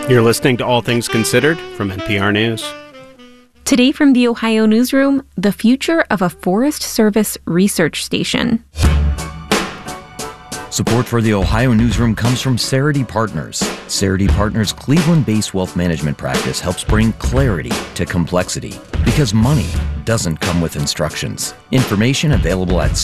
You're listening to All Things Considered from NPR News. Today from the Ohio Newsroom, the future of a Forest Service research station. Support for the Ohio Newsroom comes from Cerity Partners. Cerity Partners' Cleveland-based wealth management practice helps bring clarity to complexity because money doesn't come with instructions. Information available at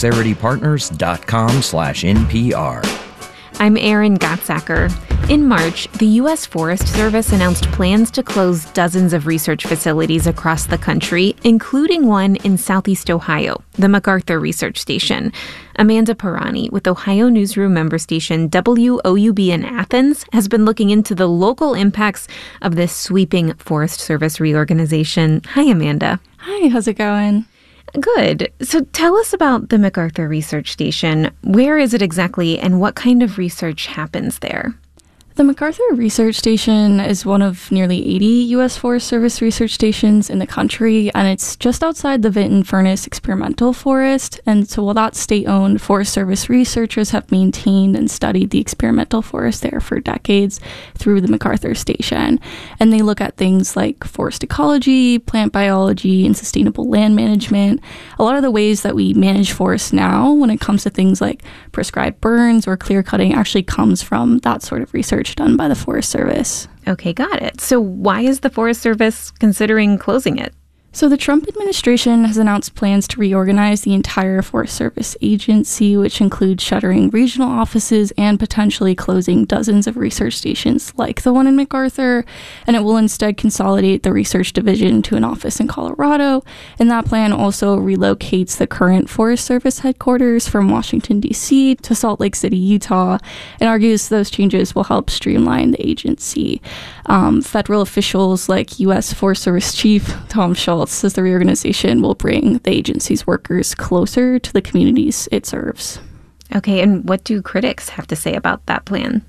ceritypartners.com/NPR. I'm Erin Gottsacker. In March, the U.S. Forest Service announced plans to close dozens of research facilities across the country, including one in Southeast Ohio, the MacArthur Research Station. Amanda Pirani with Ohio Newsroom member station WOUB in Athens has been looking into the local impacts of this sweeping Forest Service reorganization. Hi, Amanda. Hi, how's it going? Good. So tell us about the MacArthur Research Station. Where is it exactly, and what kind of research happens there? The MacArthur Research Station is one of nearly 80 U.S. Forest Service research stations in the country, and it's just outside the Vinton Furnace Experimental Forest. And so while that's state-owned, Forest Service researchers have maintained and studied the experimental forest there for decades through the MacArthur Station. And they look at things like forest ecology, plant biology, and sustainable land management. A lot of the ways that we manage forests now when it comes to things like prescribed burns or clear cutting actually comes from that sort of research done by the Forest Service. Okay, got it. So why is the Forest Service considering closing it? So the Trump administration has announced plans to reorganize the entire Forest Service agency, which includes shuttering regional offices and potentially closing dozens of research stations like the one in MacArthur. And it will instead consolidate the research division to an office in Colorado. And that plan also relocates the current Forest Service headquarters from Washington, D.C. to Salt Lake City, Utah, and argues those changes will help streamline the agency. Federal officials like U.S. Forest Service Chief Tom Schultz says the reorganization will bring the agency's workers closer to the communities it serves. Okay, and what do critics have to say about that plan?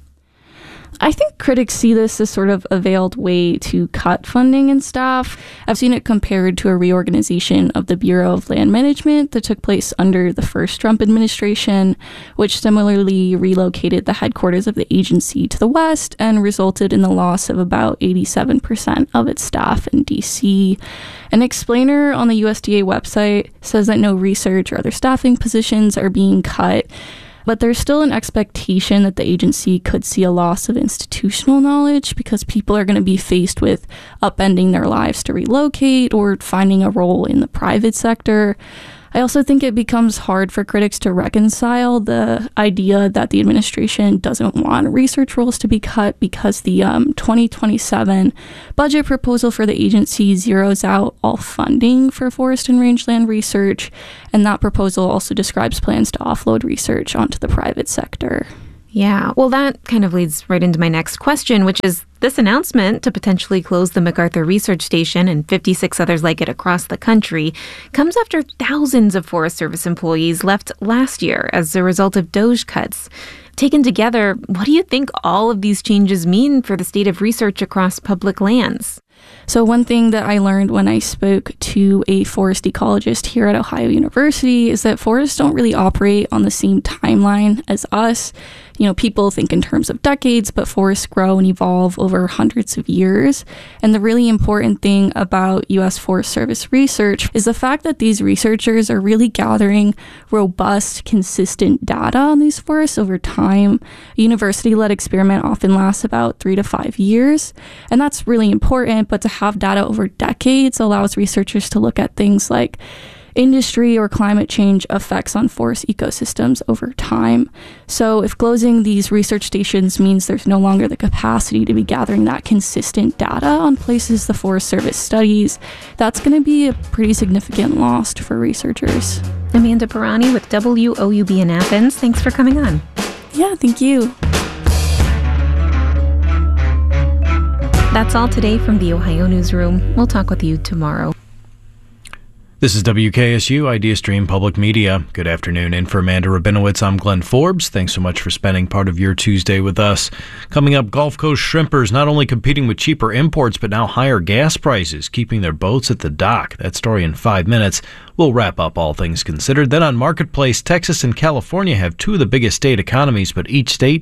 I think critics see this as sort of a veiled way to cut funding and staff. I've seen it compared to a reorganization of the Bureau of Land Management that took place under the first Trump administration, which similarly relocated the headquarters of the agency to the west and resulted in the loss of about 87% of its staff in D.C. An explainer on the USDA website says that no research or other staffing positions are being cut, but there's still an expectation that the agency could see a loss of institutional knowledge because people are going to be faced with upending their lives to relocate or finding a role in the private sector. I also think it becomes hard for critics to reconcile the idea that the administration doesn't want research roles to be cut because the 2027 budget proposal for the agency zeroes out all funding for forest and rangeland research, and that proposal also describes plans to offload research onto the private sector. Yeah, well, that kind of leads right into my next question, which is this announcement to potentially close the MacArthur Research Station and 56 others like it across the country comes after thousands of Forest Service employees left last year as a result of DOGE cuts. Taken together, what do you think all of these changes mean for the state of research across public lands? So one thing that I learned when I spoke to a forest ecologist here at Ohio University is that forests don't really operate on the same timeline as us. You know, people think in terms of decades, but forests grow and evolve over hundreds of years. And the really important thing about U.S. Forest Service research is the fact that these researchers are really gathering robust, consistent data on these forests over time. A university-led experiment often lasts about 3 to 5 years, and that's really important. But to have data over decades allows researchers to look at things like industry or climate change effects on forest ecosystems over time. So if closing these research stations means there's no longer the capacity to be gathering that consistent data on places the Forest Service studies, that's going to be a pretty significant loss for researchers. Amanda Pirani with WOUB in Athens. Thanks for coming on. Yeah, thank you. That's all today from the Ohio Newsroom. We'll talk with you tomorrow. This is WKSU IdeaStream Public Media. Good afternoon. In for Amanda Rabinowitz, I'm Glenn Forbes. Thanks so much for spending part of your Tuesday with us. Coming up, Gulf Coast shrimpers not only competing with cheaper imports, but now higher gas prices, keeping their boats at the dock. That story in 5 minutes. We'll wrap up All Things Considered. Then on Marketplace, Texas and California have two of the biggest state economies, but each state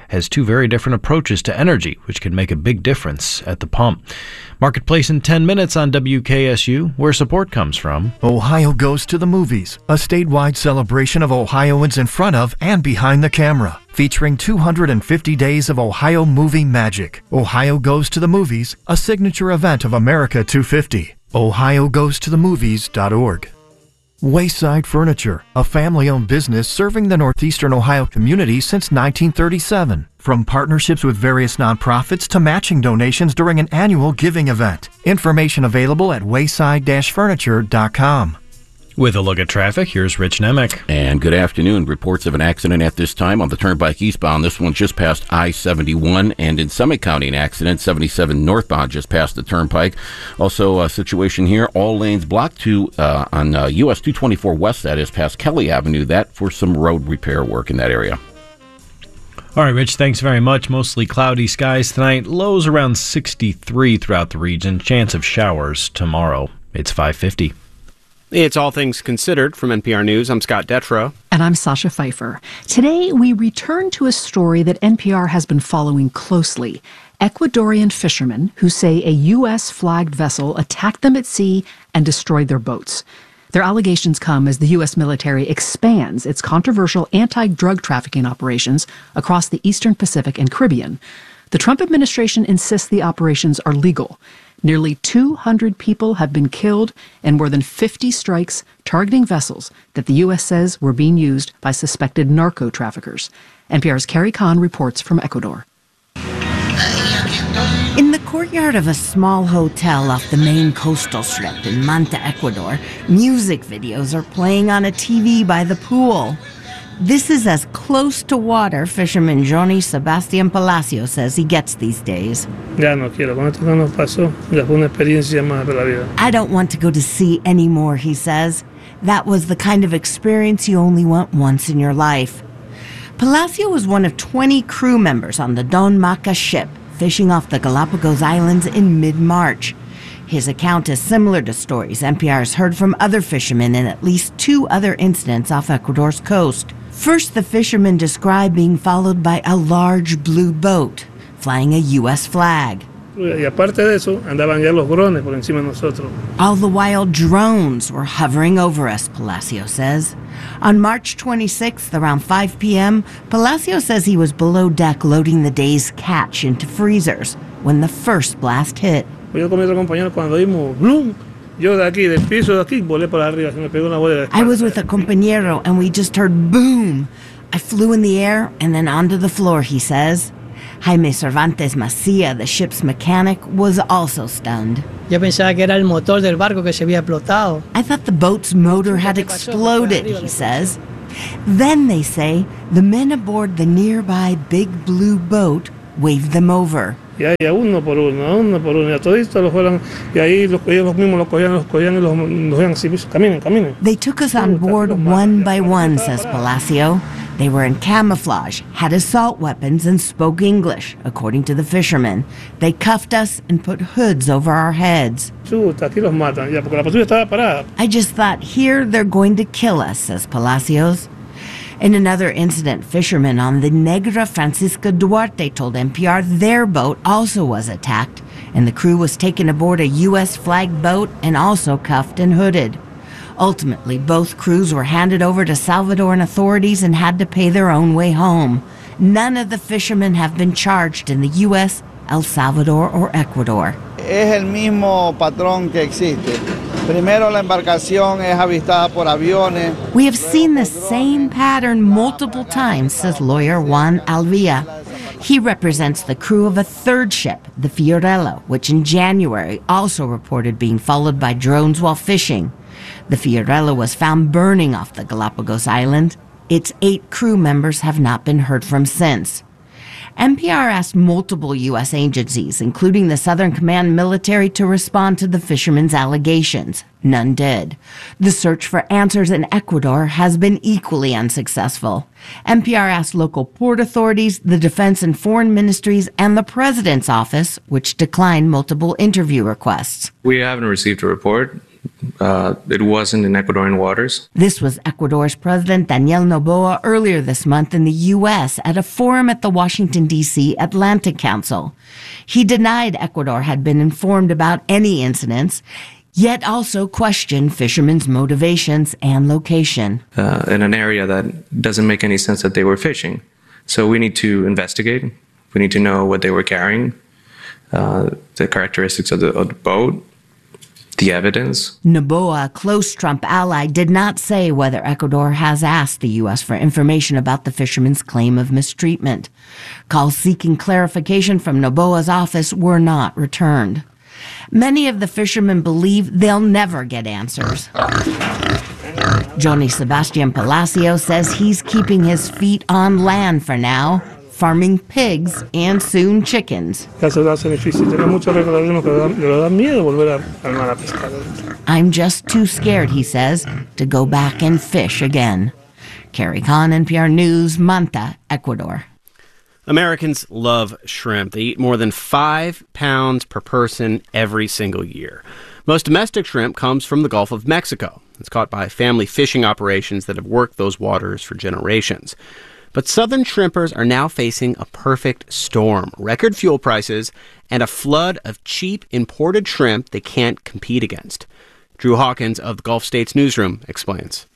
has two very different approaches to energy, which can make a big difference at the pump. Marketplace in 10 minutes on WKSU, where support comes from. Ohio Goes to the Movies, a statewide celebration of Ohioans in front of and behind the camera, featuring 250 days of Ohio movie magic. Ohio Goes to the Movies, a signature event of America 250. OhioGoesToTheMovies.org. Wayside Furniture, a family-owned business serving the northeastern Ohio community since 1937. From partnerships with various nonprofits to matching donations during an annual giving event. Information available at wayside-furniture.com. With a look at traffic, here's Rich Nemec. And good afternoon. Reports of an accident at this time on the Turnpike eastbound. This one just past I-71, and in Summit County, an accident, 77 northbound, just past the Turnpike. Also, a situation here, all lanes blocked on US 224 west, that is, past Kelly Avenue, that for some road repair work in that area. All right, Rich, thanks very much. Mostly cloudy skies tonight. Lows around 63 throughout the region. Chance of showers tomorrow. It's 5:50. It's All Things Considered from NPR News. I'm Scott Detrow. And I'm Sasha Pfeiffer. Today, we return to a story that NPR has been following closely. Ecuadorian fishermen who say a U.S.-flagged vessel attacked them at sea and destroyed their boats. Their allegations come as the U.S. military expands its controversial anti-drug trafficking operations across the Eastern Pacific and Caribbean. The Trump administration insists the operations are legal. Nearly 200 people have been killed and more than 50 strikes targeting vessels that the U.S. says were being used by suspected narco traffickers. NPR's Carrie Kahn reports from Ecuador. In the courtyard of a small hotel off the main coastal strip in Manta, Ecuador, music videos are playing on a TV by the pool. This is as close to water fisherman Johnny Sebastian Palacio says he gets these days. I don't want to go to sea anymore, he says. That was the kind of experience you only want once in your life. Palacio was one of 20 crew members on the Don Maca ship, fishing off the Galapagos Islands in mid-March. His account is similar to stories NPR has heard from other fishermen in at least 2 other incidents off Ecuador's coast. First, the fishermen describe being followed by a large blue boat, flying a U.S. flag. All the while, drones were hovering over us, Palacio says. On March 26th, around 5 p.m., Palacio says he was below deck loading the day's catch into freezers when the first blast hit. I was with a compañero and we just heard boom. I flew in the air and then onto the floor, he says. Jaime Cervantes Macia, the ship's mechanic, was also stunned. I thought the boat's motor had exploded, he says. Then, they say, the men aboard the nearby big blue boat waved them over. They took us on board one by one, says Palacio. They were in camouflage, had assault weapons, and spoke English, according to the fishermen. They cuffed us and put hoods over our heads. I just thought, here they're going to kill us, says Palacios. In another incident, fishermen on the Negra Francisca Duarte told NPR their boat also was attacked, and the crew was taken aboard a U.S.-flagged boat and also cuffed and hooded. Ultimately, both crews were handed over to Salvadoran authorities and had to pay their own way home. None of the fishermen have been charged in the U.S., El Salvador, or Ecuador. Es el mismo patrón que existe. Primero la embarcación es avistada por aviones. We have seen the same pattern multiple times, says lawyer Juan Alvia. He represents the crew of a third ship, the Fiorello, which in January also reported being followed by drones while fishing. The Fiorello was found burning off the Galapagos Island. Its 8 crew members have not been heard from since. NPR asked multiple U.S. agencies, including the Southern Command military, to respond to the fishermen's allegations. None did. The search for answers in Ecuador has been equally unsuccessful. NPR asked local port authorities, the Defense and Foreign Ministries, and the President's office, which declined multiple interview requests. We haven't received a report. It wasn't in Ecuadorian waters. This was Ecuador's President Daniel Noboa earlier this month in the U.S. at a forum at the Washington, D.C. Atlantic Council. He denied Ecuador had been informed about any incidents, yet also questioned fishermen's motivations and location. In an area that doesn't make any sense that they were fishing. So we need to investigate. We need to know what they were carrying, the characteristics of the boat, the evidence. Noboa, a close Trump ally, did not say whether Ecuador has asked the U.S. for information about the fishermen's claim of mistreatment. Calls seeking clarification from Noboa's office were not returned. Many of the fishermen believe they'll never get answers. Johnny Sebastian Palacio says he's keeping his feet on land for now, farming pigs and soon chickens. I'm just too scared, he says, to go back and fish again. Carrie Kahn, NPR News, Manta, Ecuador. Americans love shrimp. They eat more than 5 pounds per person every single year. Most domestic shrimp comes from the Gulf of Mexico. It's caught by family fishing operations that have worked those waters for generations. But southern shrimpers are now facing a perfect storm, record fuel prices, and a flood of cheap imported shrimp they can't compete against. Drew Hawkins of the Gulf States Newsroom explains.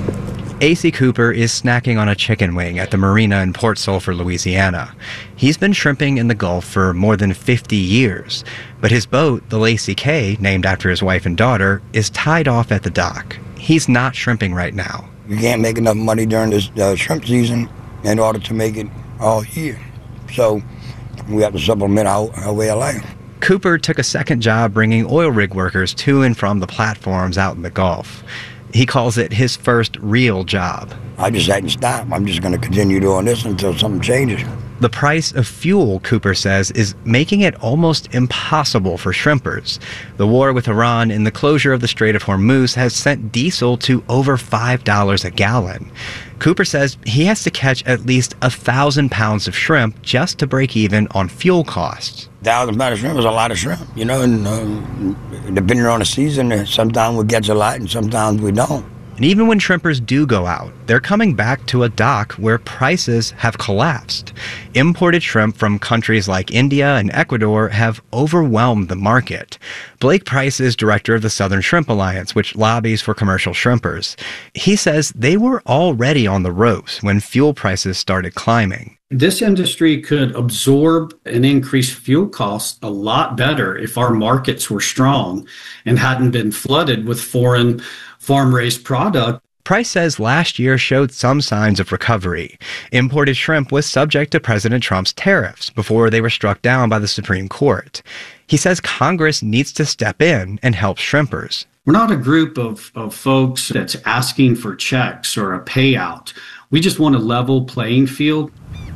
A.C. Cooper is snacking on a chicken wing at the marina in Port Sulphur, Louisiana. He's been shrimping in the Gulf for more than 50 years, but his boat, the Lacey K, named after his wife and daughter, is tied off at the dock. He's not shrimping right now. You can't make enough money during this shrimp season in order to make it all year. So we have to supplement our way of life. Cooper took a second job bringing oil rig workers to and from the platforms out in the Gulf. He calls it his first real job. I just hadn't stopped. I'm just going to continue doing this until something changes. The price of fuel, Cooper says, is making it almost impossible for shrimpers. The war with Iran and the closure of the Strait of Hormuz has sent diesel to over $5 a gallon. Cooper says he has to catch at least 1,000 pounds of shrimp just to break even on fuel costs. 1,000 pounds of shrimp is a lot of shrimp, you know, and depending on the season, sometimes we catch a lot and sometimes we don't. And even when shrimpers do go out, they're coming back to a dock where prices have collapsed. Imported shrimp from countries like India and Ecuador have overwhelmed the market. Blake Price is director of the Southern Shrimp Alliance, which lobbies for commercial shrimpers. He says they were already on the ropes when fuel prices started climbing. This industry could absorb an increased fuel cost a lot better if our markets were strong and hadn't been flooded with foreign farm-raised product. Price says last year showed some signs of recovery. Imported shrimp was subject to President Trump's tariffs before they were struck down by the Supreme Court. He says Congress needs to step in and help shrimpers. We're not a group of folks that's asking for checks or a payout. We just want a level playing field.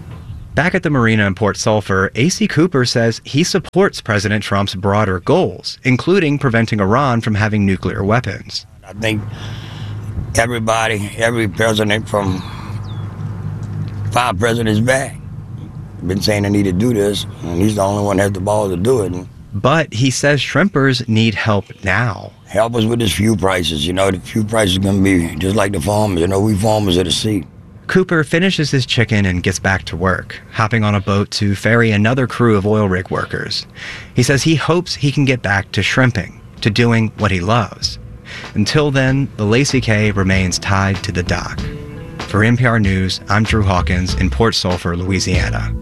Back at the marina in Port Sulphur, A.C. Cooper says he supports President Trump's broader goals, including preventing Iran from having nuclear weapons. I think every president from 5 presidents back been saying they need to do this, and he's the only one that has the balls to do it. But he says shrimpers need help now. Help us with this fuel prices. You know, the fuel prices are going to be just like the farmers. You know, we farmers at the sea. Cooper finishes his chicken and gets back to work, hopping on a boat to ferry another crew of oil rig workers. He says he hopes he can get back to shrimping, to doing what he loves. Until then, the Lacey K remains tied to the dock. For NPR News, I'm Drew Hawkins in Port Sulphur, Louisiana.